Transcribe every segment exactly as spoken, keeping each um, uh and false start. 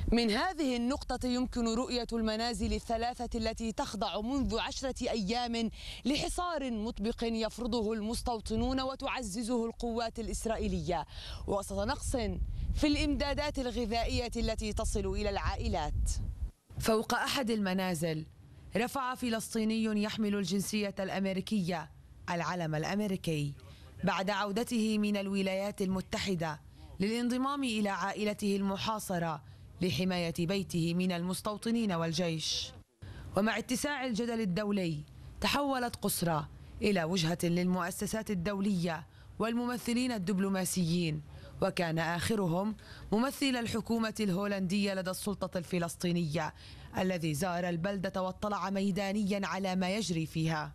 من هذه النقطة يمكن رؤية المنازل الثلاثة التي تخضع منذ عشرة أيام لحصار مطبق يفرضه المستوطنون وتعززه القوات الإسرائيلية وسط نقص في الإمدادات الغذائية التي تصل إلى العائلات. فوق أحد المنازل رفع فلسطيني يحمل الجنسية الأمريكية العلم الأمريكي بعد عودته من الولايات المتحدة للانضمام إلى عائلته المحاصرة لحماية بيته من المستوطنين والجيش. ومع اتساع الجدل الدولي تحولت قسرة إلى وجهة للمؤسسات الدولية والممثلين الدبلوماسيين، وكان آخرهم ممثل الحكومة الهولندية لدى السلطة الفلسطينية الذي زار البلدة واطلع ميدانيا على ما يجري فيها.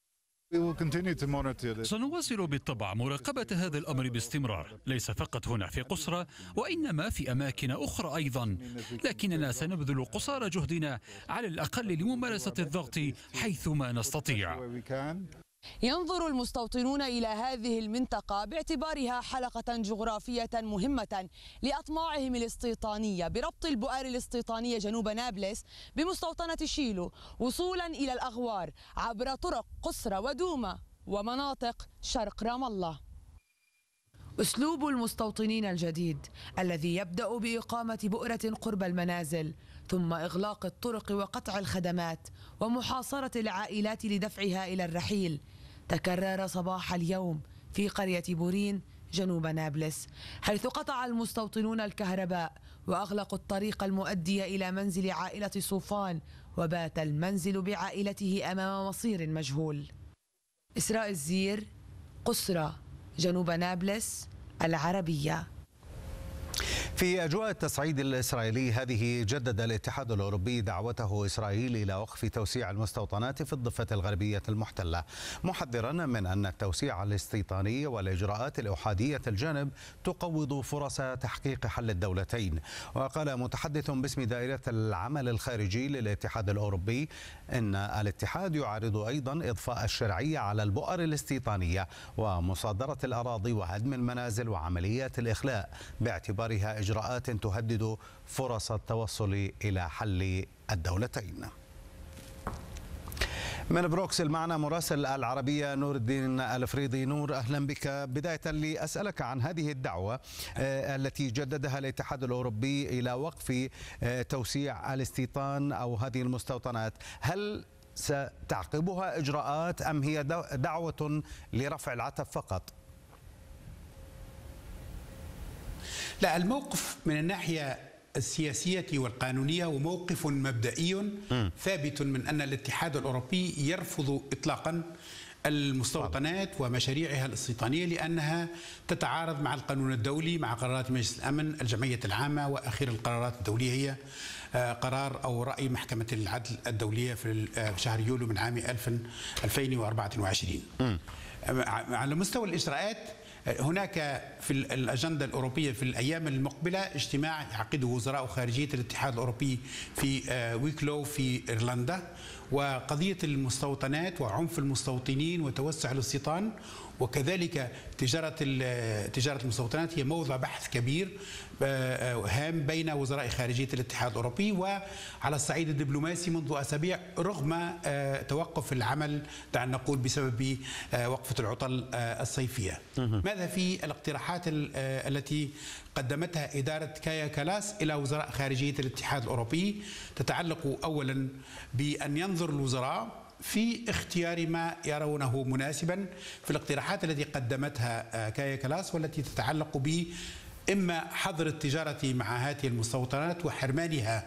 سنواصل بالطبع مراقبة هذا الأمر باستمرار، ليس فقط هنا في قسرة وإنما في أماكن أخرى أيضا، لكننا سنبذل قصارى جهدنا على الأقل لممارسة الضغط حيثما نستطيع. ينظر المستوطنون إلى هذه المنطقة باعتبارها حلقة جغرافية مهمة لأطماعهم الاستيطانية بربط البؤر الاستيطانية جنوب نابلس بمستوطنة شيلو وصولا إلى الأغوار عبر طرق قسرة ودوما ومناطق شرق رام الله. أسلوب المستوطنين الجديد الذي يبدأ بإقامة بؤرة قرب المنازل ثم إغلاق الطرق وقطع الخدمات ومحاصرة العائلات لدفعها إلى الرحيل تكرر صباح اليوم في قرية بورين جنوب نابلس، حيث قطع المستوطنون الكهرباء وأغلقوا الطريق المؤدي إلى منزل عائلة صوفان، وبات المنزل بعائلته أمام مصير مجهول. إسراء الزير، قسرة، جنوب نابلس، العربية. في أجواء التصعيد الإسرائيلي هذه جدد الاتحاد الأوروبي دعوته إسرائيل إلى وقف توسيع المستوطنات في الضفة الغربية المحتلة، محذرا من أن التوسيع الاستيطاني والإجراءات الأحادية الجانب تقوض فرص تحقيق حل الدولتين. وقال متحدث باسم دائرة العمل الخارجي للاتحاد الأوروبي إن الاتحاد يعارض أيضا إضفاء الشرعية على البؤر الاستيطانية ومصادرة الأراضي وهدم المنازل وعمليات الإخلاء باعتبارها إجراءات تهدد فرص التوصل إلى حل الدولتين. من بروكسل معنا مراسل العربية نور الدين الفريضي. نور، أهلا بك. بداية لأسألك عن هذه الدعوة التي جددها الاتحاد الأوروبي إلى وقف توسيع الاستيطان أو هذه المستوطنات، هل ستعقبها إجراءات أم هي دعوة لرفع العتب فقط؟ لا، الموقف من الناحية السياسية والقانونية وموقف مبدئي م. ثابت من أن الاتحاد الأوروبي يرفض إطلاقا المستوطنات ومشاريعها الاستيطانية لأنها تتعارض مع القانون الدولي، مع قرارات مجلس الأمن، الجمعية العامة، وأخير القرارات الدولية هي قرار أو رأي محكمة العدل الدولية في شهر يوليو من عام ألفين وأربعة وعشرين. م. على مستوى الإجراءات هناك في الأجندة الأوروبية في الأيام المقبلة اجتماع يعقده وزراء خارجية الاتحاد الأوروبي في ويكلو في إيرلندا، وقضية المستوطنات وعنف المستوطنين وتوسع الاستيطان وكذلك تجارة تجارة المستوطنات هي موضوع بحث كبير هام بين وزراء خارجية الاتحاد الأوروبي. وعلى الصعيد الدبلوماسي منذ أسابيع رغم توقف العمل دعنا نقول بسبب وقفة العطل الصيفية. ماذا في الاقتراحات التي قدمتها إدارة كايا كالاس إلى وزراء خارجية الاتحاد الأوروبي؟ تتعلق أولا بأن ينظر الوزراء في اختيار ما يرونه مناسبا في الاقتراحات التي قدمتها كايا كالاس والتي تتعلق ب إما حظر التجارة مع هذه المستوطنات وحرمانها